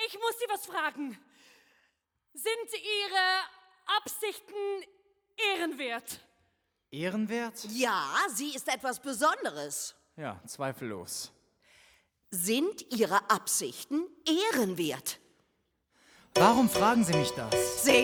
Ich muss Sie was fragen. Sind Ihre Absichten ehrenwert? Ehrenwert? Ja, sie ist etwas Besonderes. Ja, zweifellos. Sind Ihre Absichten ehrenwert? Warum fragen Sie mich das? Sehen